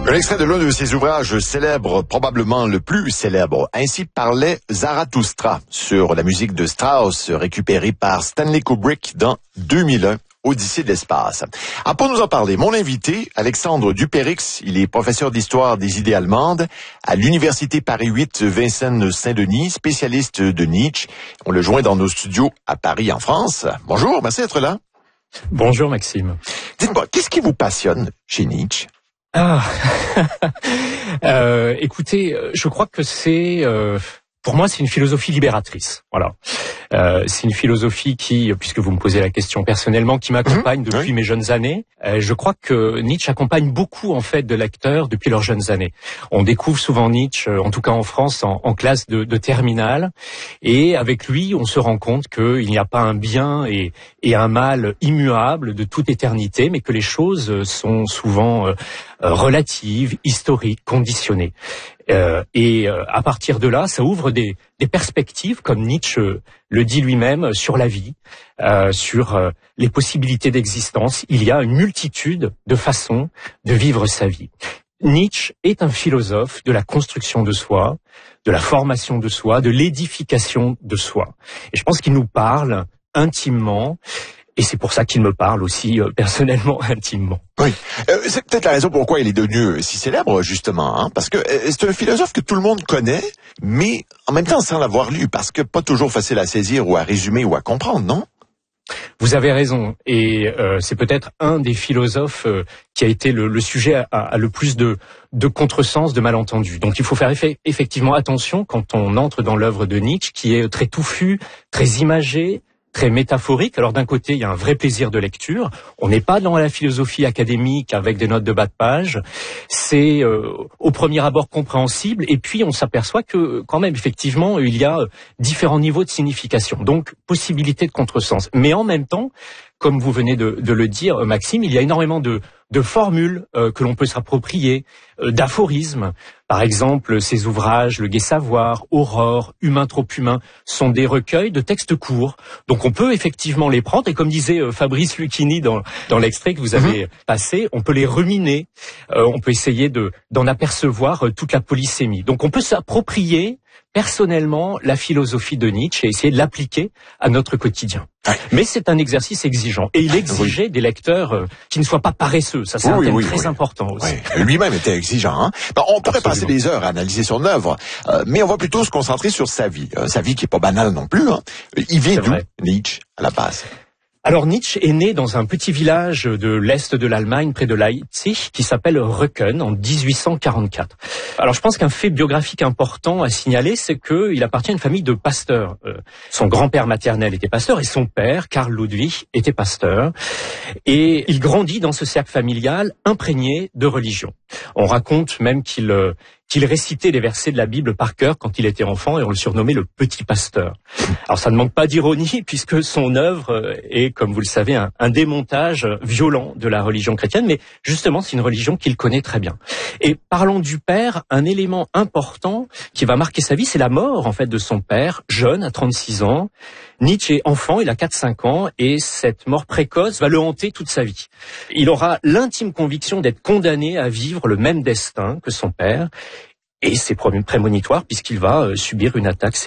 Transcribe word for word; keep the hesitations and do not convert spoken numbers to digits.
Un extrait de l'un de ses ouvrages célèbres, probablement le plus célèbre. Ainsi parlait Zarathustra, sur la musique de Strauss, récupérée par Stanley Kubrick dans deux mille un, Odyssée de l'espace. Ah, pour nous en parler, mon invité, Alexandre Dupérix, il est professeur d'histoire des idées allemandes à l'Université Paris huit Vincennes-Saint-Denis, spécialiste de Nietzsche. On le joint dans nos studios à Paris, en France. Bonjour, merci d'être là. Bonjour Maxime. Dites-moi, qu'est-ce qui vous passionne chez Nietzsche? Ah, euh, écoutez, je crois que c'est, euh, pour moi, c'est une philosophie libératrice. Voilà, euh, c'est une philosophie qui, puisque vous me posez la question personnellement, qui m'accompagne mmh, depuis oui. mes jeunes années. Euh, je crois que Nietzsche accompagne beaucoup en fait de lecteurs depuis leurs jeunes années. On découvre souvent Nietzsche, en tout cas en France, en, en classe de, de terminale, et avec lui, on se rend compte qu'il n'y a pas un bien et, et un mal immuable de toute éternité, mais que les choses sont souvent euh, relatives, historiques, conditionnées. Euh, et euh, à partir de là, ça ouvre des, des perspectives, comme Nietzsche le dit lui-même, sur la vie, euh, sur euh, les possibilités d'existence. Il y a une multitude de façons de vivre sa vie. Nietzsche est un philosophe de la construction de soi, de la formation de soi, de l'édification de soi. Et je pense qu'il nous parle intimement. Et c'est pour ça qu'il me parle aussi euh, personnellement, intimement. Oui, euh, c'est peut-être la raison pourquoi il est devenu si célèbre, justement, hein, parce que euh, c'est un philosophe que tout le monde connaît, mais en même temps sans l'avoir lu, parce que pas toujours facile à saisir ou à résumer ou à comprendre, non? Vous avez raison, et euh, c'est peut-être un des philosophes euh, qui a été le, le sujet à, à le plus de, de contresens, de malentendus. Donc il faut faire effet, effectivement attention quand on entre dans l'œuvre de Nietzsche, qui est très touffue, très imagée, très métaphorique. Alors d'un côté, il y a un vrai plaisir de lecture. On n'est pas dans la philosophie académique avec des notes de bas de page. C'est euh, au premier abord compréhensible. Et puis on s'aperçoit que quand même, effectivement, il y a différents niveaux de signification. Donc possibilité de contresens. Mais en même temps, comme vous venez de, de le dire, Maxime, il y a énormément de, de formules euh, que l'on peut s'approprier, euh, d'aphorismes. Par exemple, ces ouvrages, Le Gai Savoir, Aurore, Humain trop humain, sont des recueils de textes courts. Donc on peut effectivement les prendre, et comme disait euh, Fabrice Lucchini dans, dans l'extrait que vous avez mmh. passé, on peut les ruminer, euh, on peut essayer de, d'en apercevoir euh, toute la polysémie. Donc on peut s'approprier personnellement la philosophie de Nietzsche et essayer de l'appliquer à notre quotidien. Mais c'est un exercice exigeant. Et il exigeait oui. des lecteurs euh, qui ne soient pas paresseux. Ça, c'est oui, un thème oui, très oui. important aussi. Oui. Lui-même était exigeant. Hein? Ben, on pourrait Absolument. passer des heures à analyser son œuvre, euh, mais on va plutôt se concentrer sur sa vie. Euh, sa vie qui est pas banale non plus. Hein? Il vient d'où, Nietzsche, à la base? Alors Nietzsche est né dans un petit village de l'est de l'Allemagne, près de Leipzig, qui s'appelle Röcken, en dix-huit cent quarante-quatre. Alors je pense qu'un fait biographique important à signaler, c'est qu'il appartient à une famille de pasteurs. Euh, son grand-père maternel était pasteur et son père, Karl Ludwig, était pasteur. Et il grandit dans ce cercle familial imprégné de religion. On raconte même qu'il... Euh, qu'il récitait des versets de la Bible par cœur quand il était enfant, et on le surnommait le petit pasteur. Alors ça ne manque pas d'ironie, puisque son œuvre est, comme vous le savez, un, un démontage violent de la religion chrétienne, mais justement c'est une religion qu'il connaît très bien. Et parlons du père, un élément important qui va marquer sa vie, c'est la mort en fait de son père, jeune, à trente-six ans. Nietzsche est enfant, il a quatre cinq ans, et cette mort précoce va le hanter toute sa vie. Il aura l'intime conviction d'être condamné à vivre le même destin que son père, et c'est prémonitoire puisqu'il va subir une attaque